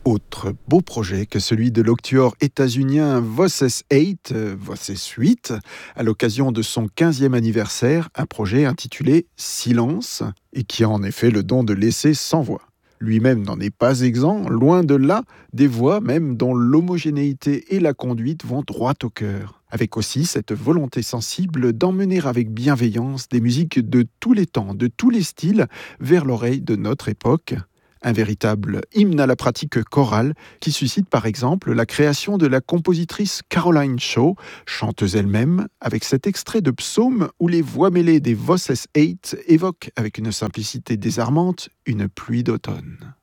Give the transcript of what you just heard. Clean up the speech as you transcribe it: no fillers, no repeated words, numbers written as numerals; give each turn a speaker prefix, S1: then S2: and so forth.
S1: Autre beau projet que celui de l'octuor états-unien Voces 8, Voces 8, à l'occasion de son 15e anniversaire, un projet intitulé Silence, et qui a en effet le don de laisser sans voix. Lui-même n'en est pas exempt, loin de là, des voix même dont l'homogénéité et la conduite vont droit au cœur. Avec aussi cette volonté sensible d'emmener avec bienveillance des musiques de tous les temps, de tous les styles, vers l'oreille de notre époque. Un véritable hymne à la pratique chorale qui suscite par exemple la création de la compositrice Caroline Shaw, chanteuse elle-même, avec cet extrait de psaume où les voix mêlées des Voces 8 évoquent avec une simplicité désarmante une pluie d'automne.